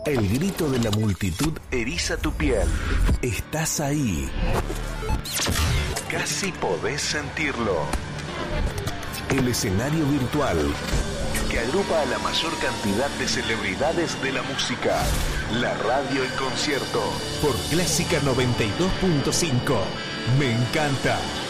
El grito de la multitud eriza tu piel. Estás ahí. Casi podés sentirlo. El escenario virtual que agrupa a la mayor cantidad de celebridades de la música. La radio en concierto. Por Clásica 92.5. Me encanta.